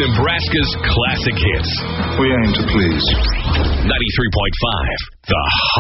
Nebraska's classic hits. We aim to please. 93.5, The